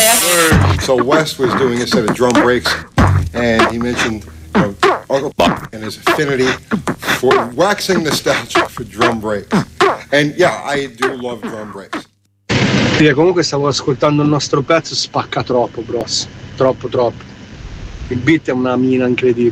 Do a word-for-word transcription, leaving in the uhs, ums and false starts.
So Wes was doing a set of drum breaks, and he mentioned, you know, Uncle Buck and his affinity for waxing nostalgia for drum breaks. And yeah, I do love drum breaks. Sì, comunque stavo ascoltando il nostro pezzo, spacca troppo, bros. Troppo, troppo. Il beat è una mina incredibile.